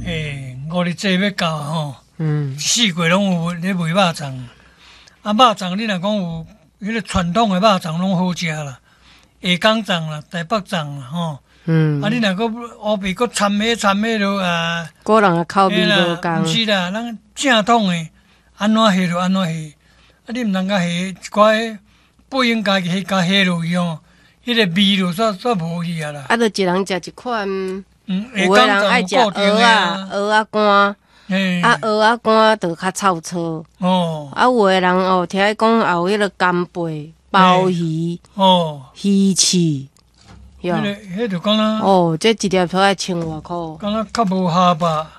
5日节要到吼，4季拢有咧卖肉粽，啊，肉粽你若讲有迄个传统的肉粽拢好食啦，下港粽啦、台北粽啦，吼。啊，你若个乌皮搁掺迄落啊， 个人的口味无共。 毋是啦，咱正统的安怎下就安怎下，啊，你毋通甲下一寡不应该下加下落去哦，迄个味就煞无去啊啦。 啊，就一人食一款，有的的人爱食蚵仔干，啊，蚵仔干就较臭臭。啊，有的人听伊讲也有迄个干贝、鲍鱼、鱼翅。 迄就讲啦。 这一粒都要1,000多块。 讲啦，较无下吧。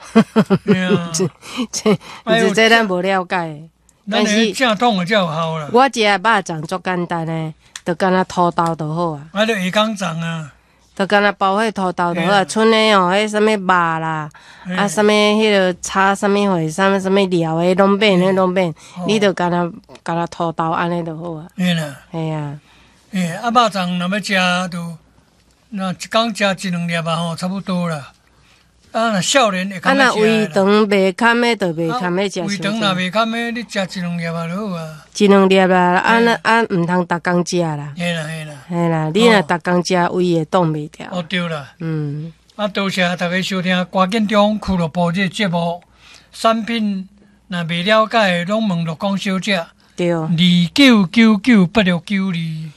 这咱无了解。 但是正统的才有效啦。 我食肉粽足简单的，就干那土豆就好啊。 就下港粽啊。 就干那包迄土豆就好啊。剩的迄什么肉啦，啊什么迄个炒什么货，什么料的拢变，你就干那土豆安尼就好啊。 嘿啦。 嘿啊。 啊，肉粽若要食就。那一工食1-2粒啊，吼，差不多啦。啊，若少年会较要食。 胃肠袂堪的，就袂堪要食。 胃肠若袂堪的，你食1-2粒啊就好啊。 1-2粒啊，毋通逐工食啦。 嘿啦。 嘿啦，你若逐工食，胃会挡袂牢。 对啦。啊，多谢大家收听关键中俱乐部这节目。产品若未了解，拢问陆讲小姐。 对。 29998692。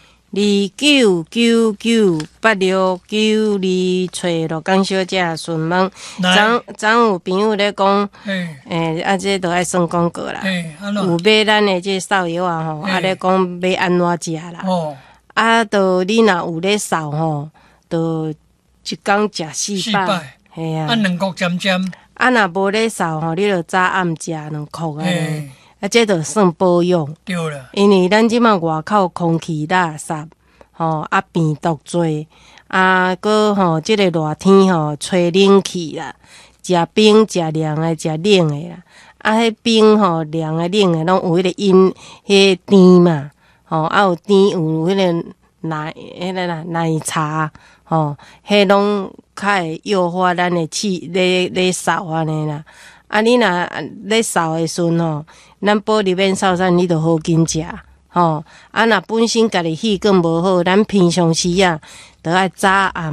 29998692，找陆江小姐询问。昨有朋友咧讲，这都爱算广告啦。有买咱的这扫药啊吼，咧讲要安怎食啦。就你若有咧扫吼，就一工食4摆。嘿啊。 2国尖。 若无咧扫吼，你就早暗食2颗安尼。这就算保养。 对啦。 因为咱即马外口空气垃圾，病毒多，搁即个热天吹冷气啦，食冰、食凉的、食冷的啦。迄冰凉的、冷的，拢有迄个迄甜嘛，有甜有迄个奶茶，迄拢较会诱发咱的气咧扫安尼啦。你若咧扫的时阵咱保利免扫散，你就好紧食若本身家己气更无好，咱平常时就爱早暗